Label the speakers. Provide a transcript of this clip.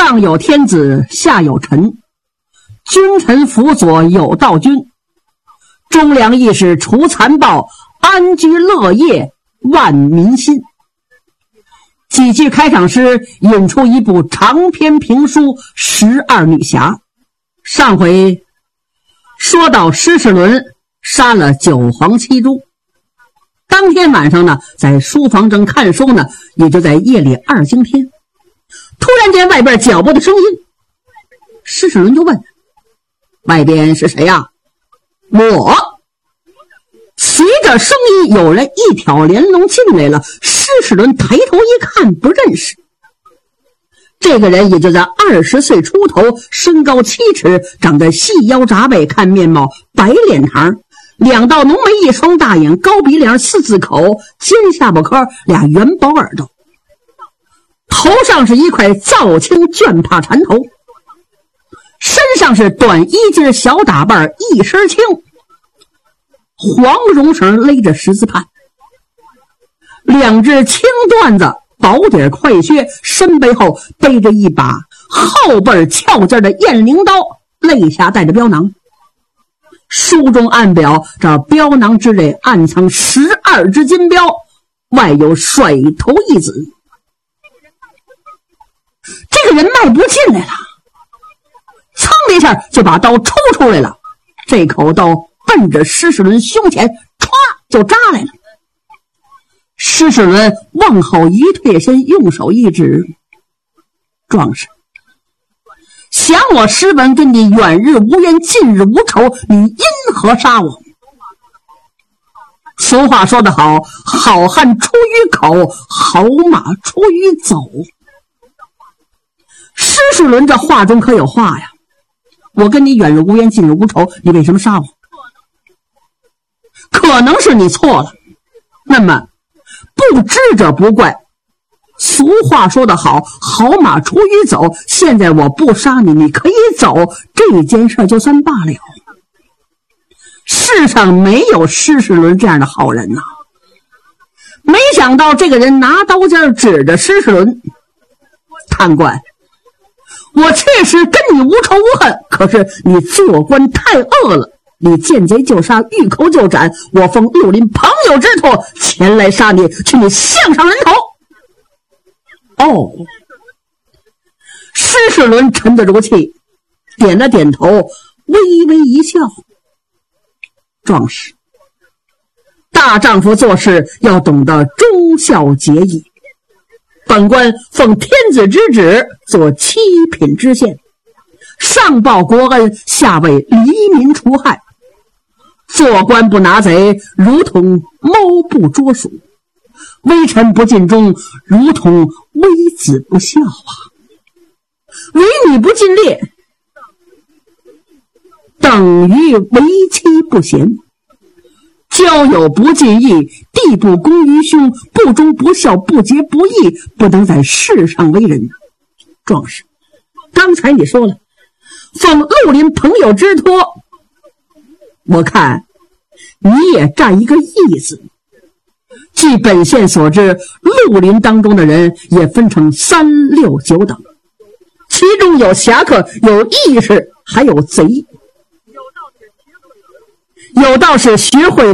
Speaker 1: 上有天子，下有臣，君臣辅佐有道君，忠良义士除残暴，安居乐业万民心。几句开场诗引出一部长篇评书《12女侠》。上回说到施世伦杀了9皇7珠，当天晚上呢，在书房正看书呢，也就在夜里2更天，突然间外边脚步的声音，施世伦就问：外边是谁呀？我。随着声音，有人一挑帘笼进来了。施世伦抬头一看，不认识。这个人也就在20岁出头，身高7尺，长得细腰扎背，看面貌白脸膛，2道浓眉，1双大眼，高鼻梁，4字口，尖下巴颏，2元宝耳朵，头上是一块皂青绢帕缠头，身上是短衣襟小打扮，一身青，黄绒绳勒着10字畔，2只青缎子薄底快靴，身背后背着一把后背翘劲的雁翎刀，肋下带着镖囊。书中暗表这镖囊之内暗藏12只金镖，外有甩头一子。这个人迈步进来了，噌的一下就把刀抽出来了，这口刀奔着施世伦胸前歘就扎来了。施世伦往后一退身，用手一指：壮士，想我施文跟你远日无冤，近日无仇，你因何杀我？俗话说得好，好汉出于口，好马出于走。施世伦这话中可有话呀，我跟你远日无冤，近日无仇，你为什么杀我？可能是你错了，那么不知者不怪。俗话说得好，好马出于走，现在我不杀你，你可以走，这件事就算罢了。世上没有施世伦这样的好人呐。没想到这个人拿刀尖指着施世伦：贪官，我确实跟你无仇无恨，可是你做官太恶了，你见贼就杀，遇寇就斩，我奉绿林朋友之托前来杀你，去你项上人头。哦，施世伦沉得如气，点了点头，微微一笑：壮士，大丈夫做事要懂得忠孝节义，本官奉天子之旨做7品知县，上报国恩，下为黎民除害。做官不拿贼，如同猫不捉鼠；微臣不尽忠，如同微子不孝啊！为女不尽烈，等于为妻不贤；交友不尽义，地不公于兄；不忠不孝，不节不义，不能在世上为人。壮士，刚才你说了，奉绿林朋友之托，我看你也占一个义字。据本县所知，绿林当中的人也分成3、6、9等，其中有侠客，有义士，还有贼。有道是学会